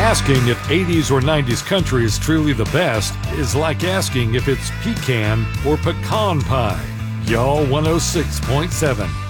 Asking if 80s or 90s country is truly the best is like asking if it's pecan or pecan pie. Y'all 106.7.